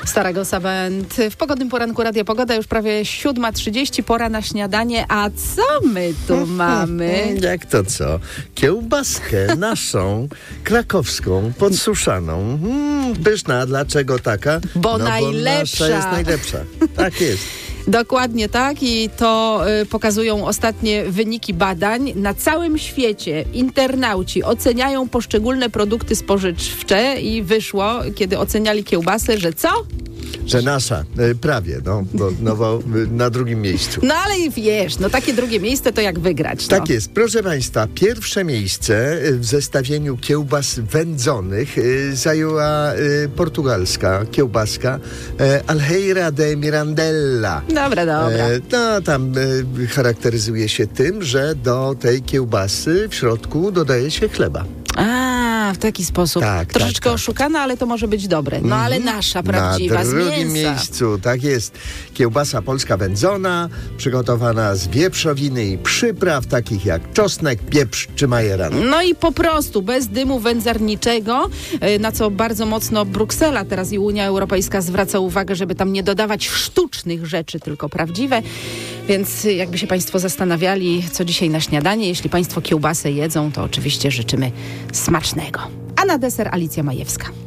Starego Sabent. W pogodnym poranku Radia Pogoda, już prawie 7:30, pora na śniadanie. A co my tu mamy? Jak to co? Kiełbaskę naszą, krakowską, podsuszaną. Pyszna. Dlaczego taka? Bo najlepsza. Bo nasza jest najlepsza. Tak jest. Dokładnie tak i to pokazują ostatnie wyniki badań. Na całym świecie internauci oceniają poszczególne produkty spożywcze i wyszło, kiedy oceniali kiełbasę, że co? Że nasza, prawie, bo na drugim miejscu. No ale wiesz, takie drugie miejsce to jak wygrać. Tak jest. Proszę Państwa, pierwsze miejsce w zestawieniu kiełbas wędzonych zajęła portugalska kiełbaska Alheira de Mirandela. Dobra. Tam charakteryzuje się tym, że do tej kiełbasy w środku dodaje się chleba. W taki sposób. Troszeczkę oszukana, ale to może być dobre. Ale nasza, prawdziwa, z mięsa. Na drugim miejscu, tak jest. Kiełbasa polska wędzona, przygotowana z wieprzowiny i przypraw, takich jak czosnek, pieprz czy majeran. No i po prostu, bez dymu wędzarniczego, na co bardzo mocno Bruksela teraz i Unia Europejska zwraca uwagę, żeby tam nie dodawać sztucznych rzeczy, tylko prawdziwe. Więc jakby się Państwo zastanawiali, co dzisiaj na śniadanie, jeśli Państwo kiełbasę jedzą, to oczywiście życzymy smacznego. A na deser Alicja Majewska.